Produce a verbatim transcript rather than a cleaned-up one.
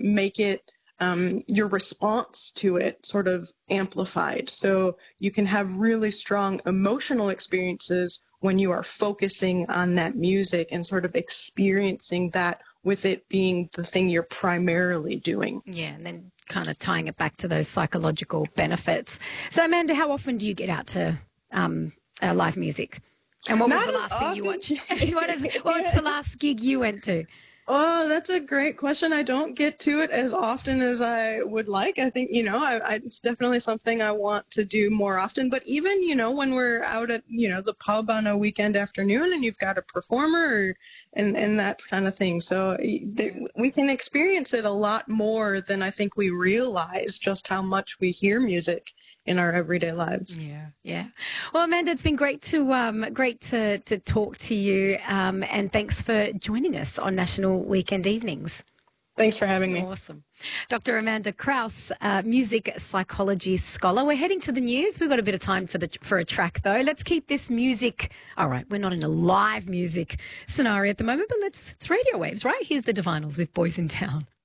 make it um, your response to it sort of amplified. So you can have really strong emotional experiences when you are focusing on that music and sort of experiencing that with it being the thing you're primarily doing. Yeah, and then kind of tying it back to those psychological benefits. So, Amanda, how often do you get out to um, uh, live music? And what was Not the as last thing you often. watched? what is, what's the last gig you went to? Oh, that's a great question. I don't get to it as often as I would like. I think, you know, I, I, it's definitely something I want to do more often. But even, you know, when we're out at, you know, the pub on a weekend afternoon and you've got a performer or, and, and that kind of thing. So th- we can experience it a lot more than I think we realize just how much we hear music in our everyday lives. Yeah, yeah. Well, Amanda, it's been great to um, great to to talk to you, um, and thanks for joining us on National Weekend Evenings. Thanks for having me. Awesome. Doctor Amanda Kraus, uh, music psychology scholar. We're heading to the news. We've got a bit of time for the for a track, though. Let's keep this music. All right, we're not in a live music scenario at the moment, but let's, it's radio waves, right? Here's the Divinals with Boys in Town.